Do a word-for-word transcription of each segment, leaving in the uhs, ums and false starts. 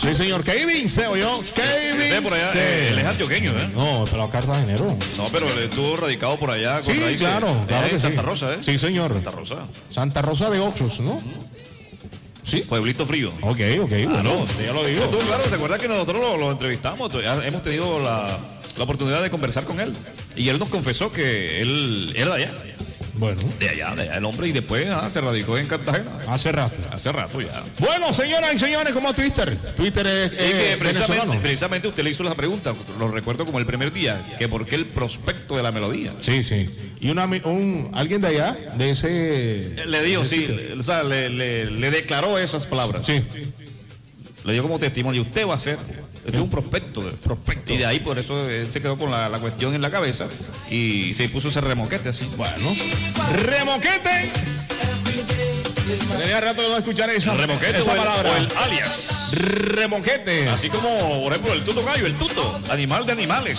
Sí, señor. Kevin, se oyó. Kevin. Por allá, eh, él es antioqueño, ¿eh? No, pero cartagenero. No, pero él estuvo radicado por allá. Con Sí, raíces, claro, claro en que Santa sí. Rosa, ¿eh? Sí, señor. Santa Rosa. Santa Rosa de Oxos, ¿no? Sí. Pueblito Frío. Ok, ok. Ah, Bueno, no, ya lo digo. Tú, claro, ¿te acuerdas que nosotros lo, lo entrevistamos? Hemos tenido la, la oportunidad de conversar con él. Y él nos confesó que él era de allá. Bueno. De allá, de allá el hombre. Y después ah, se radicó en Cartagena. Hace rato. Hace rato ya. Bueno, señoras y señores, como Twitter. Twitter es Y que eh, precisamente, venezolano. precisamente usted le hizo esa pregunta, lo recuerdo como el primer día, que por qué el prospecto de la melodía. Sí, sí. Y una, un, alguien de allá, de ese... Le dijo, de ese sí, sitio. o sea, le, le, le declaró esas palabras. Sí. Le dio como testimonio, usted va a ser, este es un prospecto, prospecto. Y de ahí por eso él se quedó con la, la cuestión en la cabeza y se puso ese remoquete así. Bueno. ¡Remoquete! Tenía rato de no escuchar esa, Remoquete esa o el, palabra. o el alias. Remoquete. Así como, por ejemplo, el tuto gallo, el tuto, animal de animales.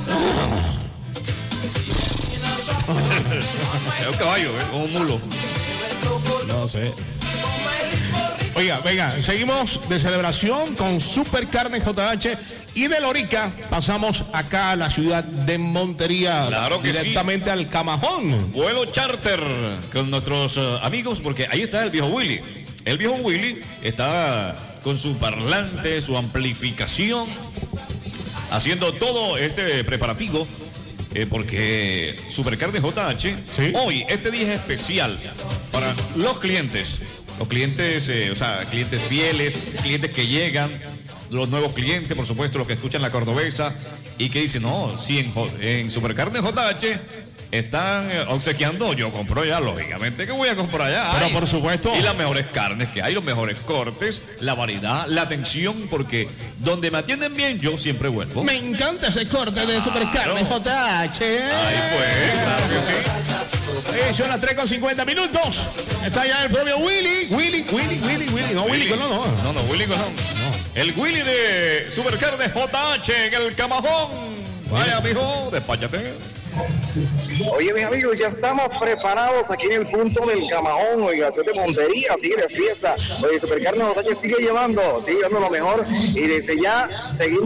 Es un caballo, ¿eh? Como un mulo. No sé. Oiga, venga, seguimos de celebración con Super Carne J H y de Lorica pasamos acá a la ciudad de Montería. Claro que directamente sí. al Camajón. Vuelo charter con nuestros uh, amigos, porque ahí está el viejo Willy. El viejo Willy está con su parlante, su amplificación, haciendo todo este preparativo. Eh, porque Supercarne J H, ¿sí? Hoy, este día es especial para los clientes. Los clientes, eh, o sea, clientes fieles, clientes que llegan, los nuevos clientes, por supuesto, los que escuchan la cordobesa y que dicen, no, si en, en Supercarne J H están eh, obsequiando, yo compro ya, lógicamente que voy a comprar ya. Pero Ay, por supuesto. Y las mejores carnes que hay, los mejores cortes, la variedad, la atención, porque donde me atienden bien, yo siempre vuelvo. Me encanta ese corte de Super Carne Claro. J H. Ahí pues, claro que sí. Eh, son las tres con cincuenta minutos. Está ya el propio Willy. Willy, Willy, Willy, Willy. No, Willy, no, no. No, no, Willy Colón. El Willy de Supercarne J H en el Camajón. Vaya, mijo, despáchate. Oye, mis amigos, ya estamos preparados aquí en el punto del Camajón, oiga, ciudad de Montería, sigue de fiesta. Oye, Supercarne J H sigue llevando, sigue llevando lo mejor y desde ya seguimos.